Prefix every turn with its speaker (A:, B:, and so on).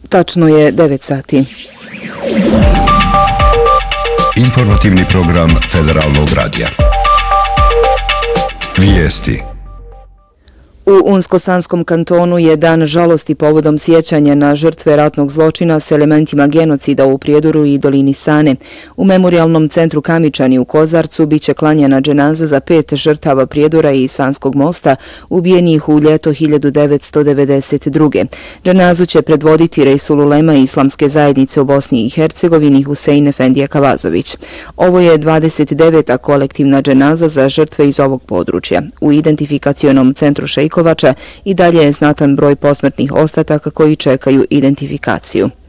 A: Tačno je 9 sati.
B: Informativni program Federalnog radija. Vijesti.
A: U Unsko-Sanskom kantonu je dan žalosti povodom sjećanja na žrtve ratnog zločina s elementima genocida u Prijedoru i dolini Sane. U Memorijalnom centru Kamičani u Kozarcu biće klanjana dženaza za 5 žrtava Prijedora i Sanskog mosta ubijenih u ljeto 1992. Dženazu će predvoditi Reisul Ulema Islamske zajednice u Bosni i Hercegovini Husein Efendija Kavazović. Ovo je 29. kolektivna dženaza za žrtve iz ovog područja. U identifikacionom centru Šejkovača i dalje je znatan broj posmrtnih ostataka koji čekaju identifikaciju.